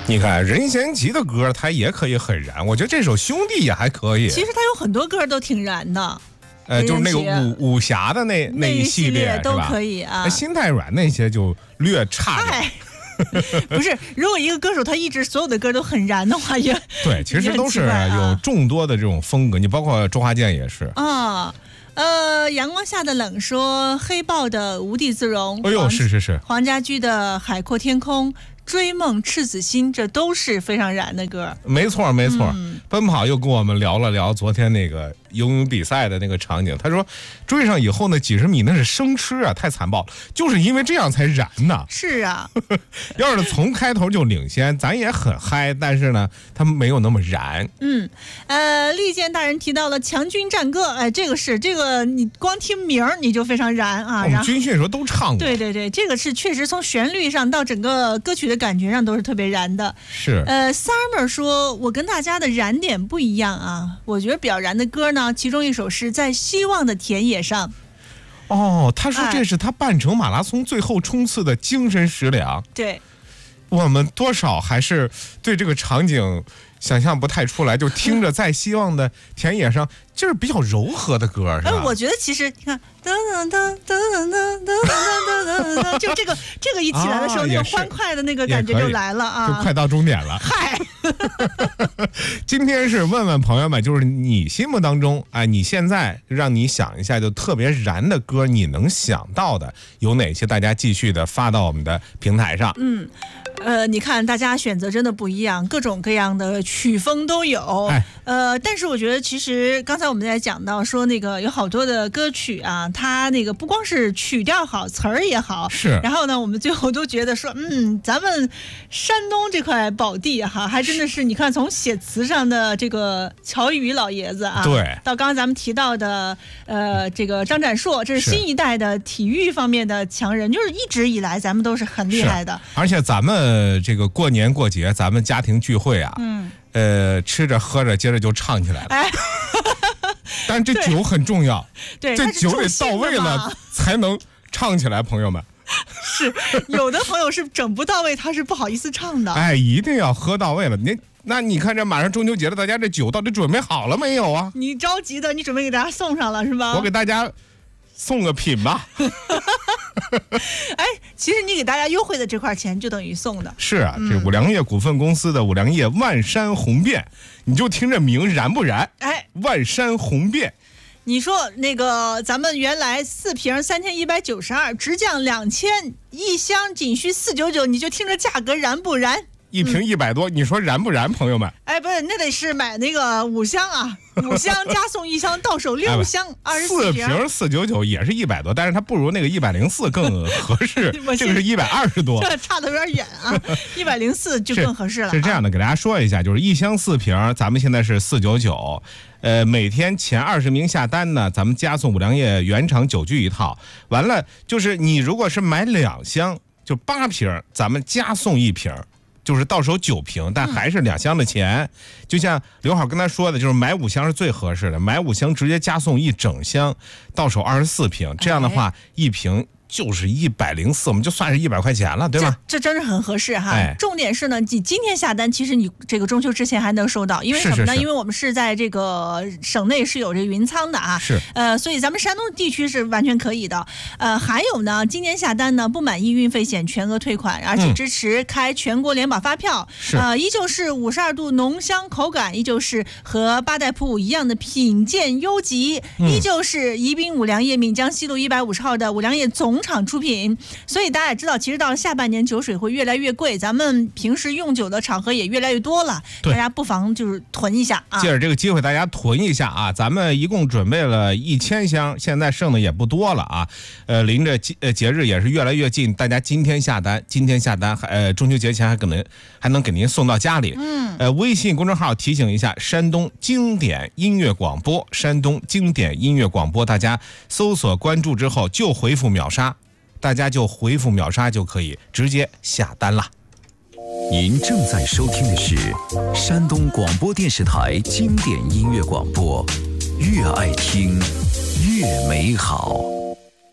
你看任贤齐的歌他也可以很燃，我觉得这首兄弟也还可以。 其实他有很多歌都挺燃的， 就是那个武侠的那一系列都可以啊。 心太软那些就略差点。 不是，如果一个歌手他一直所有的歌都很燃的话，也对，其实都是有众多的这种风格，你包括周华健也是啊。阳光下的冷说黑豹的无地自容， 哎呦，是黄家驹的海阔天空，追梦赤子心，这都是非常燃的歌。 没错。奔跑又跟我们聊了聊昨天那个游泳比赛的那个场景，他说追上以后呢，几十米那是生吃啊，太残暴了，就是因为这样才燃呢。 是啊， 要是从开头就领先，咱也很嗨，但是呢，他没有那么燃。 利剑大人提到了强军战歌，这个你光听名儿你就非常燃啊。 我们军训的时候都唱过。 对，这个是确实从旋律上到整个歌曲的感觉上都是特别燃的。 是。 Summer 说，我跟大家的燃点不一样啊，我觉得比较燃的歌呢，其中一首是在希望的田野上。 哦，他说这是他半程马拉松最后冲刺的精神食粮。 对， 我们多少还是对这个场景想象不太出来，就听着在希望的田野上，就是比较柔和的歌，是吧？ 我觉得其实你看，就这个一起来的时候，那个欢快的那个感觉就来了啊， 就快到终点了。 嗨， 今天是问问朋友们，就是你心目当中，你现在让你想一下，就特别燃的歌，你能想到的有哪些？大家继续的发到我们的平台上。 你看大家选择真的不一样，各种各样的曲风都有。但是我觉得其实刚才我们在讲到说那个有好多的歌曲啊，它那个不光是曲调好，词儿也好。 是。 然后呢，我们最后都觉得说，咱们山东这块宝地哈，还真的是你看从写词上的这个乔羽老爷子啊， 对， 到刚刚咱们提到的这个张展硕，这是新一代的体育方面的强人，就是一直以来咱们都是很厉害的。 而且咱们这个过年过节，咱们家庭聚会啊，吃着喝着，接着就唱起来了。但这酒很重要， 对， 这酒得到位了才能唱起来，朋友们。 是，有的朋友是整不到位，他是不好意思唱的。 一定要喝到位了。那你看这马上中秋节了，大家这酒到底准备好了没有啊？ 你着急的，你准备给大家送上了是吧？ 我给大家送个品吧。 其实你给大家优惠的这块钱就等于送的。 是啊，这五粮液股份公司的五粮液万山红遍，你就听这名燃不燃？万山红遍。 你说那个咱们原来4瓶3192，直降2000，一箱仅需499，你就听着价格燃不燃？ 一瓶100多，你说燃不燃，朋友们？ 不是，那得是买那个5箱啊，5箱加送1箱，到手6箱24 瓶。4瓶499也是100多，但是它不如那个104更合适。这个是120多， 这差得有点远啊，104就更合适了。 是这样的，给大家说一下，就是1箱4瓶，咱们现在是499。每天前20名下单呢，咱们加送五粮液原厂酒具一套。完了，就是你如果是买2箱，就8瓶，咱们加送1瓶。就是到手9瓶，但还是2箱的钱。就像刘好跟他说的，就是买5箱是最合适的，买5箱直接加送1整箱，到手24瓶。这样的话，1瓶就是104，我们就算是100块钱了，对吧？ 这真是很合适哈。重点是呢，你今天下单，其实你这个中秋之前还能收到，因为什么呢？因为我们是在这个省内是有这个云仓的啊。 是。 所以咱们山东地区是完全可以的。还有呢，今年下单呢，不满意运费险全额退款，而且支持开全国联保发票。 是。 依旧是52度浓香口感，依旧是和8代普5一样的品鉴优级，依旧是宜宾五粮液闽江西路150号的五粮液总厂出品。所以大家也知道，其实到了下半年酒水会越来越贵，咱们平时用酒的场合也越来越多了，大家不妨就是囤一下啊。 借着这个机会大家囤一下啊，咱们一共准备了1000箱，现在剩的也不多了啊。临着节日也是越来越近，大家今天下单中秋节前还能给您送到家里。微信公众号提醒一下，山东经典音乐广播，山东经典音乐广播，大家搜索关注之后就回复秒杀，大家就回复秒杀就可以直接下单了。 您正在收听的是山东广播电视台经典音乐广播，越爱听越美好。